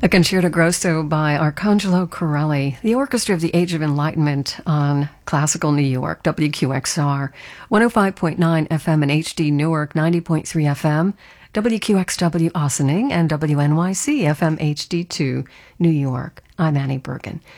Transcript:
A concerto grosso by Arcangelo Corelli, the Orchestra of the Age of Enlightenment on Classical New York, WQXR, 105.9 FM in HD Newark, 90.3 FM, WQXW Ossining, and WNYC FM HD2 New York. I'm Annie Bergen.